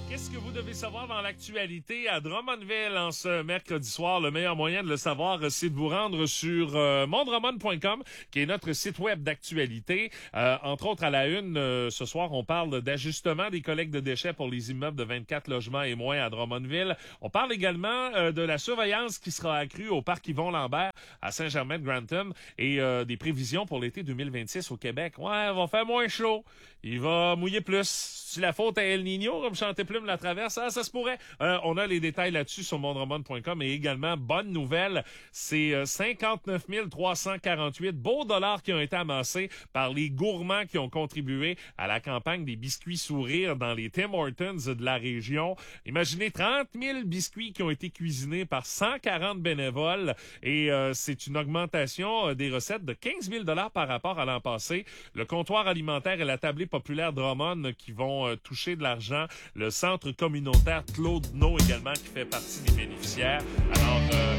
Qu'est-ce que vous devez savoir dans l'actualité à Drummondville en ce mercredi soir? Le meilleur moyen de le savoir, c'est de vous rendre sur mondrummond.com, qui est notre site web d'actualité. Entre autres, à la une, ce soir, on parle d'ajustement des collectes de déchets pour les immeubles de 24 logements et moins à Drummondville. On parle également de la surveillance qui sera accrue au parc Yvon-Lambert à Saint-Germain-de-Grantham et des prévisions pour l'été 2026 au Québec. Ouais, il va faire moins chaud. Il va mouiller plus. C'est la faute à El Niño, comme Chanté Plume la traverse, ça se pourrait. On a les détails là-dessus sur mondrummond.com et également, bonne nouvelle, c'est 59 348 beaux dollars qui ont été amassés par les gourmands qui ont contribué à la campagne des biscuits sourires dans les Tim Hortons de la région. Imaginez 30 000 biscuits qui ont été cuisinés par 140 bénévoles et c'est une augmentation des recettes de 15 000 dollars par rapport à l'an passé. Le comptoir alimentaire et la tablée populaire Drummond qui vont toucher de l'argent. Le centre communautaire Claude No également qui fait partie des bénéficiaires. Alors,